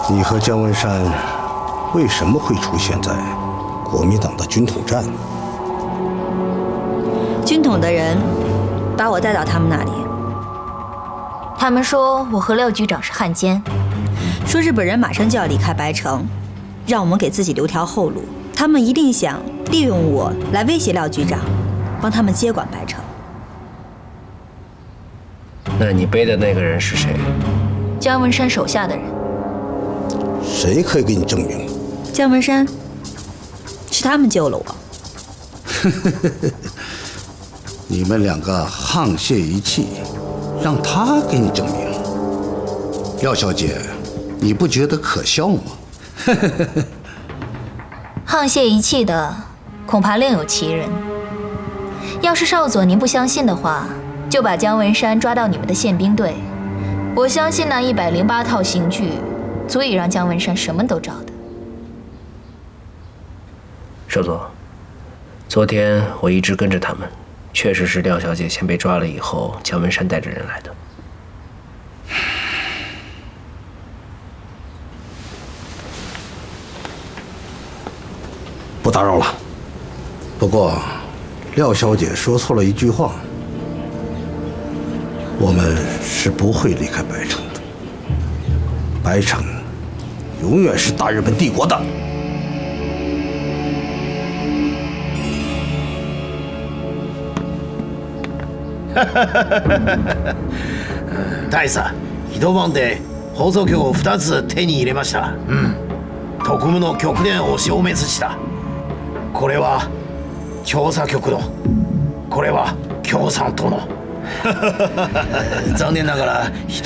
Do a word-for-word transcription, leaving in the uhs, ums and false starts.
你和姜文山为什么会出现在国民党的军统站？ 军统的人把我带到他们那里， 他们说我和廖局长是汉奸， 说日本人马上就要离开白城，让我们给自己留条后路。他们一定想利用我来威胁廖局长，帮他们接管白城。 那你背的那个人是谁？ 姜文山手下的人。 谁可以给你证明？ 姜文山，是他们救了我。 你们两个沆瀣一气，让他给你证明。廖小姐，你不觉得可笑吗？ 沆瀣一气的，恐怕另有其人。要是少佐您不相信的话，就把姜文山抓到你们的宪兵队。我相信那一百零八套刑具，足以让姜文山什么都找的。 少佐，昨天我一直跟着他们，确实是廖小姐先被抓了以后，姜文山带着人来的。 不打扰了。不过，廖小姐说错了一句话。我们是不会离开白城的。白城永远是大日本帝国的。 大佐、一晩で放送局をふたつ手に入れました。うん。特務の局電を消滅した。これは調査局の、これは共産党の。残念ながら